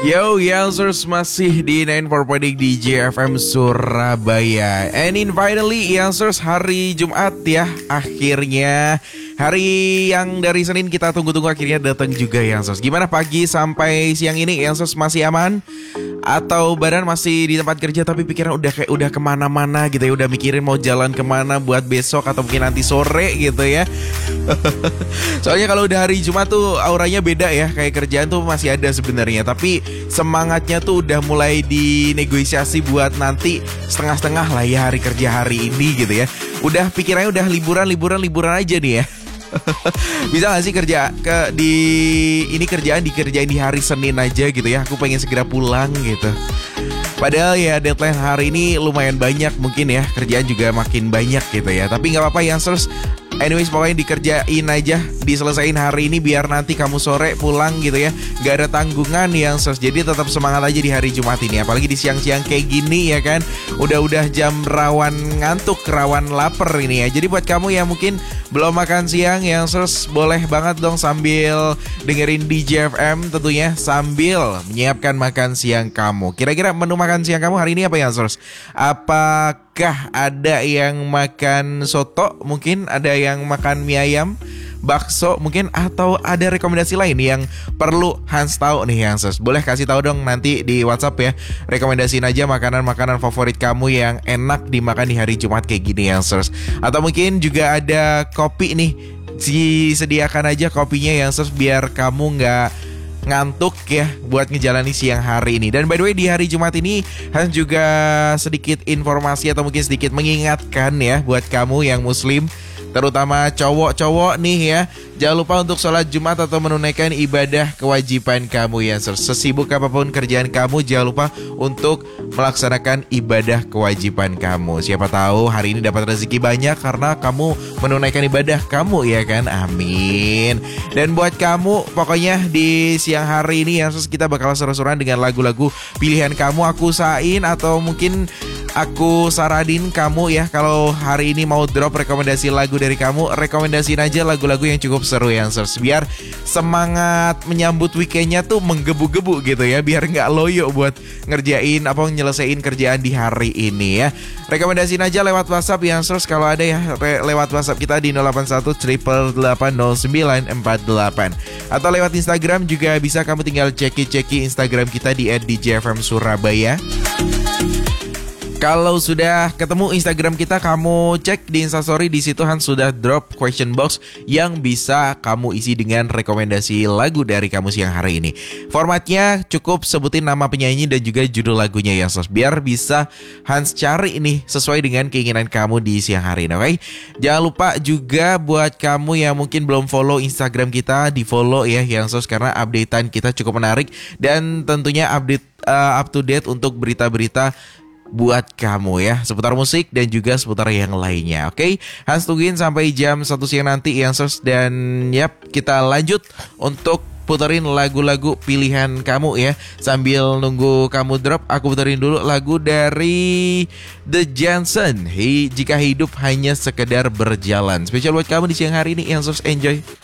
Yo, Youngsters masih di 94.8 DJ FM Surabaya. And in finally, Youngsters, hari Jumat ya. Akhirnya hari yang dari Senin kita tunggu-tunggu akhirnya datang juga, Youngsters. Gimana pagi sampai siang ini, Youngsters, masih aman? Atau badan masih di tempat kerja tapi pikiran udah kemana-mana gitu ya, udah mikirin mau jalan kemana buat besok atau mungkin nanti sore gitu ya. Soalnya kalau udah hari Jumat tuh auranya beda ya, kayak kerjaan tuh masih ada sebenarnya, tapi semangatnya tuh udah mulai dinegosiasi buat nanti setengah-setengah lah ya hari kerja hari ini gitu ya. Udah pikirannya udah liburan aja nih ya. Bisa gak sih kerjaan dikerjain di hari Senin aja gitu ya. Aku pengen segera pulang gitu. Padahal ya deadline hari ini lumayan banyak mungkin ya. Kerjaan juga makin banyak gitu ya. Tapi gak apa-apa, Youngsters. Anyways, pokoknya dikerjain aja, diselesain hari ini biar nanti kamu sore pulang gitu ya. Gak ada tanggungan, Youngsters. Jadi tetap semangat aja di hari Jumat ini. Apalagi di siang-siang kayak gini ya kan. Udah jam rawan ngantuk, rawan lapar ini ya. Jadi buat kamu yang mungkin belum makan siang, Youngsters, boleh banget dong sambil dengerin DJ FM tentunya, sambil menyiapkan makan siang kamu. Kira-kira menu makan siang kamu hari ini apa, Youngsters? Apakah ada yang makan soto? Mungkin ada yang makan mie ayam, bakso mungkin, atau ada rekomendasi lain yang perlu Hans tahu nih, Youngsters? Boleh kasih tahu dong nanti di WhatsApp ya. Rekomendasiin aja makanan-makanan favorit kamu yang enak dimakan di hari Jumat kayak gini, Youngsters. Atau mungkin juga ada kopi nih, disediakan aja kopinya, Youngsters, biar kamu nggak ngantuk ya buat ngejalani siang hari ini. Dan by the way, di hari Jumat ini Hans juga sedikit informasi atau mungkin sedikit mengingatkan ya buat kamu yang muslim, terutama cowok-cowok nih ya. Jangan lupa untuk sholat Jumat atau menunaikan ibadah kewajiban kamu ya. Sesibuk apapun kerjaan kamu, jangan lupa untuk melaksanakan ibadah kewajiban kamu. Siapa tahu hari ini dapat rezeki banyak karena kamu menunaikan ibadah kamu ya kan. Amin. Dan buat kamu pokoknya di siang hari ini ya, kita bakal seru-seruan dengan lagu-lagu pilihan kamu. Aku usahain atau mungkin aku saranin kamu ya, kalau hari ini mau drop rekomendasi lagu dari kamu, rekomendasiin aja lagu-lagu yang cukup seru, Youngsters, biar semangat menyambut weekendnya tuh menggebu-gebu gitu ya, biar nggak loyo buat ngerjain nyelesain kerjaan di hari ini ya. Rekomendasiin aja lewat WhatsApp, Youngsters, kalau ada ya, lewat WhatsApp kita di 081 888 0948, atau lewat Instagram juga bisa. Kamu tinggal ceki Instagram kita di @djfm Surabaya. Kalau sudah ketemu Instagram kita, kamu cek di Instastory, di situ Hans sudah drop question box yang bisa kamu isi dengan rekomendasi lagu dari kamu siang hari ini. Formatnya cukup sebutin nama penyanyi dan juga judul lagunya ya, biar bisa Hans cari ini sesuai dengan keinginan kamu di siang hari ini, oke? Jangan lupa juga buat kamu yang mungkin belum follow Instagram kita, di follow ya, Youngsters, karena updatean kita cukup menarik dan tentunya update up to date untuk berita-berita buat kamu ya, seputar musik dan juga seputar yang lainnya. Oke, Hans tungguin sampai jam 1 siang nanti, Youngsters. Dan yap, kita lanjut untuk puterin lagu-lagu pilihan kamu ya. Sambil nunggu kamu drop, aku puterin dulu lagu dari The Johnson, Jika Hidup Hanya Sekedar Berjalan. Spesial buat kamu di siang hari ini, Youngsters, enjoy.